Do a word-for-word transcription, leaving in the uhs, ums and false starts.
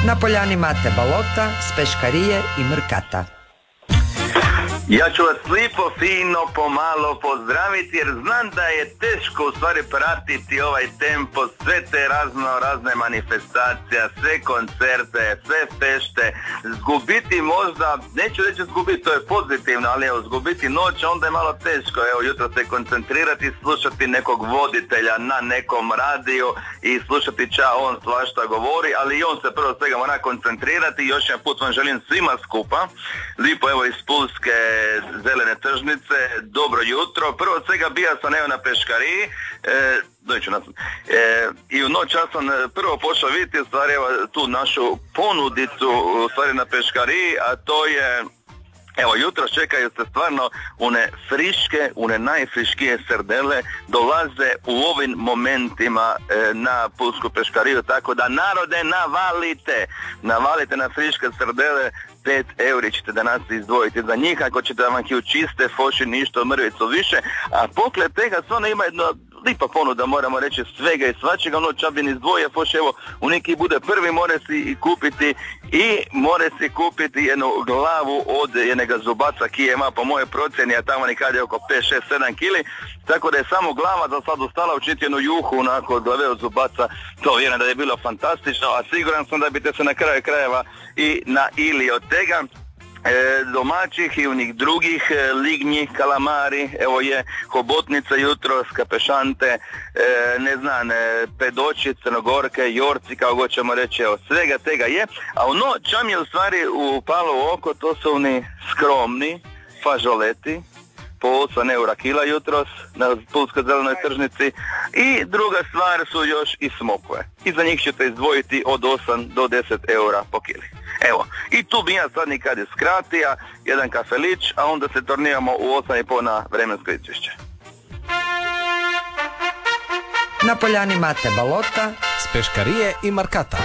Na poljani Mate Balota s Peškarije i Mrkata. Ja ću vas lipo, fino, pomalo pozdraviti jer znam da je teško u stvari pratiti ovaj tempo, sve te razno razne manifestacije, sve koncerte, sve fešte, zgubiti možda, neću reći zgubiti, to je pozitivno, ali evo, zgubiti noć, onda je malo teško, evo, jutro se koncentrirati, slušati nekog voditelja na nekom radiju i slušati ča on svašta govori, ali i on se prvo svega mora koncentrirati i još jedan put vam želim svima skupa, lipo evo iz Pulske zelene tržnice, dobro jutro. Prvo od svega bija sam evo na Peškariji, e, dođu nas, e, i u noć ja sam prvo pošao vidjeti u stvari evo, tu našu ponudicu u stvari na Peškariji, a to je evo, jutro čekaju se stvarno one friške, one najfriškije srdele dolaze u ovim momentima e, na Pulsku Peškariju, tako da narode navalite, navalite na friške srdele, pet euri ćete danas izdvojiti za njih, ako ćete vam u čiste foši ništa mrvicu više, a pokled tega stvarno ima jedno lipa ponuda, moramo reći, svega i svačega, ono čabin izdvoje, foši evo, u neki bude prvi, more si i kupiti i more si kupiti jednu glavu od jednega zubaca ki ima po moje procjeni, a tamo nikad je oko pet, šest, sedam kili, tako da je samo glava za sad ostala učiti jednu juhu onako od glave od zubaca, to vjerujem da je bilo fantastično, a siguran sam da biste se na kraju krajeva i na ili od tega. E, domaćih i onih drugih, e, lignji, kalamari, evo je hobotnica jutro, skapešante, e, ne znam, e, pedoći, crnogorke, jorci, kao god ćemo reći, evo, svega tega je, a ono čam je u stvari upalo u oko, to su oni skromni fažoleti, po osam eura kila jutros na Pulskoj zelenoj tržnici i druga stvar su još i smokve. I za njih ćete izdvojiti od osam do deset eura po kili. Evo, i tu bi ja sad nikad je skratija, jedan kafelić, a onda se tornijamo u osam i pol na vremensko izvješće. Na poljani Mate Balota s Peškarije i Mrkata.